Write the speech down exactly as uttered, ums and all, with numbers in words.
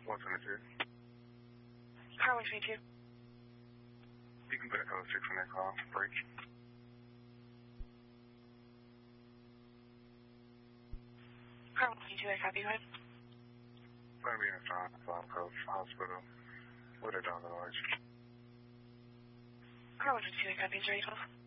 one seventy-two. Car one twenty-two. You can put a code six on that call. Break. Car one twenty-two, I copy. Go ahead. Going to be in a John Farm Coast Hospital with a dog at large. Car one twenty-two, I copy. Is there any call?